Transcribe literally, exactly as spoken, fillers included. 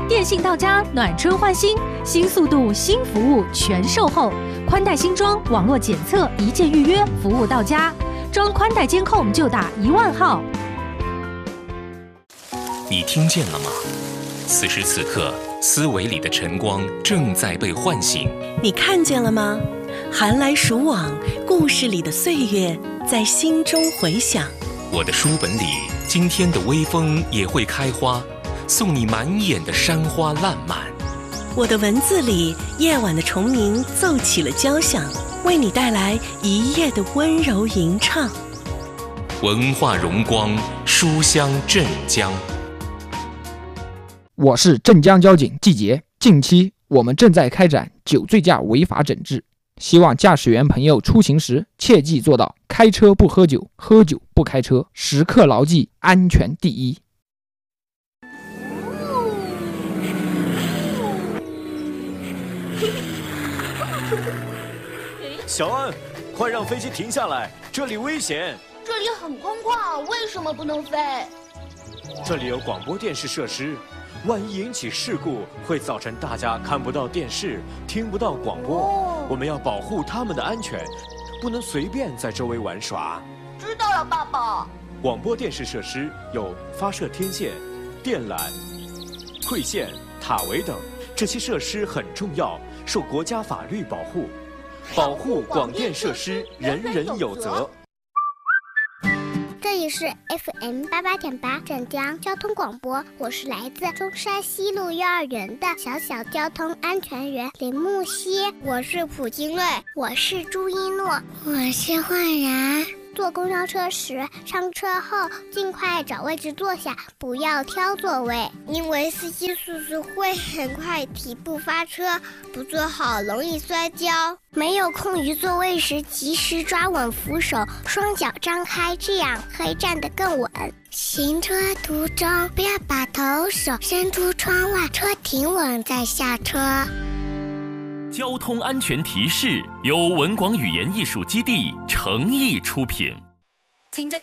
电信到家，暖春换新，新速度、新服务全售后，宽带新装，网络检测，一键预约，服务到家。装宽带监控就打一万号。 你听见了吗？此时此刻，思维里的晨光正在被唤醒。 你看见了吗？寒来暑往，故事里的岁月在心中回响。 我的书本里，今天的微风也会开花，送你满眼的山花烂漫。 我的文字里，夜晚的虫鸣奏起了交响，为你带来一夜的温柔吟唱。 文化荣光，书香镇江。 我是镇江交警季杰，近期我们正在开展酒醉驾违法整治，希望驾驶员朋友出行时切记做到开车不喝酒，喝酒不开车，时刻牢记安全第一。 小安，快让飞机停下来，这里危险。 这里很空旷，为什么不能飞？ 这里有广播电视设施，万一引起事故，会造成大家看不到电视，听不到广播。哦，我们要保护他们的安全，不能随便在周围玩耍。 知道了，爸爸。 广播电视设施有发射天线、电缆、馈线、塔围等，这些设施很重要，受国家法律保护。保护广电设施，人人有责。 这里是 F M 八八点八镇江交通广播，我是来自中山西路幼儿园的小小交通安全员林木熙。 我是蒲金瑞， 我是朱一诺， 我是焕然。 坐公交车时，上车后尽快找位置坐下，不要挑座位， 因为司机叔叔会很快提步发车，不坐好容易摔跤。 没有空余座位时，及时抓稳扶手，双脚张开，这样可以站得更稳。 行车途中不要把头手伸出窗外，车停稳再下车。 交通安全提示由文广语言艺术基地诚意出品。 听着